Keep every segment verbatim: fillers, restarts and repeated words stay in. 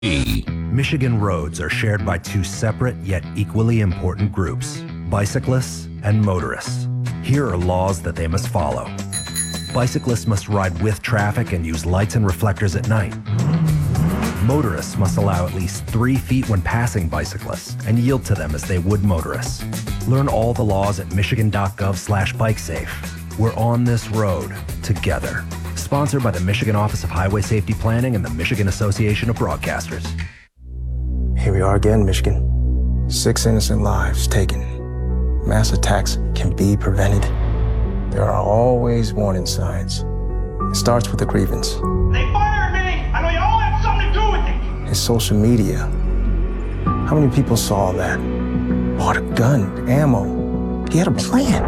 Michigan roads are shared by two separate yet equally important groups, bicyclists and motorists. Here are laws that they must follow. Bicyclists must ride with traffic and use lights and reflectors at night. Motorists must allow at least three feet when passing bicyclists and yield to them as they would motorists. Learn all the laws at michigan.gov slash bikesafe. We're on this road together. Sponsored by the Michigan Office of Highway Safety Planning and the Michigan Association of Broadcasters. Here we are again, Michigan. Six innocent lives taken. Mass attacks can be prevented. There are always warning signs. It starts with a grievance. They fired me! I know you all have something to do with it! His social media. How many people saw that? Bought a gun, ammo. He had a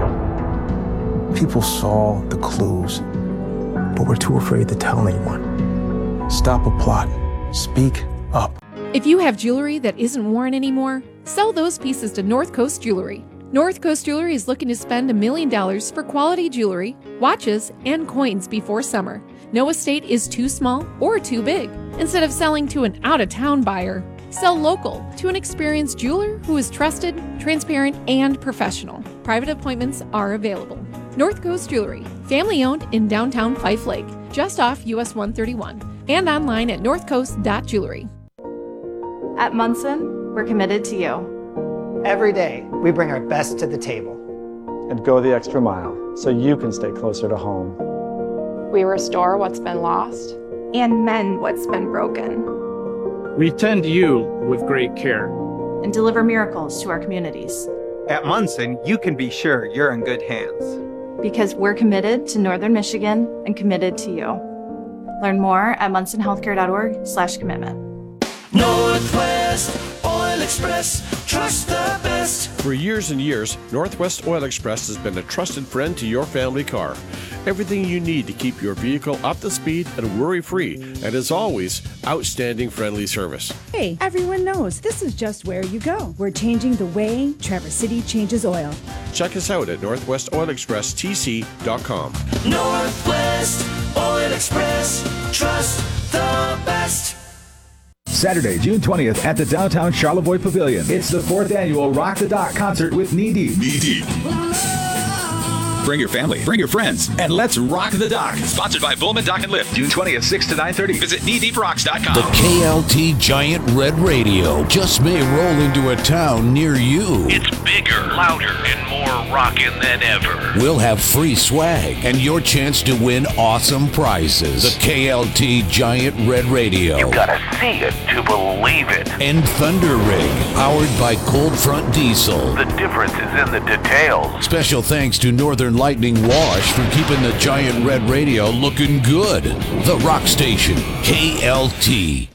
plan. People saw the clues, but we're too afraid to tell anyone. Stop a plot. Speak up. If you have jewelry that isn't worn anymore, sell those pieces to North Coast Jewelry. North Coast Jewelry is looking to spend a million dollars for quality jewelry, watches, and coins before summer. No estate is too small or too big. Instead of selling to an out-of-town buyer, sell local to an experienced jeweler who is trusted, transparent, and professional. Private appointments are available. North Coast Jewelry, family-owned in downtown Fife Lake, just off U S one thirty-one, and online at north coast dot jewelry. At Munson, we're committed to you. Every day, we bring our best to the table. And go the extra mile so you can stay closer to home. We restore what's been lost and mend what's been broken. We tend you with great care. And deliver miracles to our communities. At Munson, you can be sure you're in good hands. Because we're committed to Northern Michigan and committed to you. Learn more at munson healthcare dot org slash commitment. Northwest Oil Express, trust the best. For years and years, Northwest Oil Express has been a trusted friend to your family car. Everything you need to keep your vehicle up to speed and worry-free, and as always, outstanding friendly service. Hey, everyone knows this is just where you go. We're changing the way Traverse City changes oil. Check us out at northwest oil express t c dot com. Northwest Oil Express, trust the best. Saturday, June twentieth at the downtown Charlevoix Pavilion. It's the fourth annual Rock the Dock concert with Knee Deep. Knee Deep. Bring your family, bring your friends, and let's rock the dock. Sponsored by Bowman Dock and Lift. June twentieth, six to nine thirty. Visit knee deep rocks dot com. The K L T Giant Red Radio just may roll into a town near you. It's bigger, louder, and more rockin' than ever. We'll have free swag and your chance to win awesome prizes. The K L T Giant Red Radio. You gotta see it to believe it. And Thunder Rig, powered by Cold Front Diesel. The difference is in the details. Special thanks to Northern Lightning Wash for keeping the Giant Red Radio looking good. The Rock Station, K L T.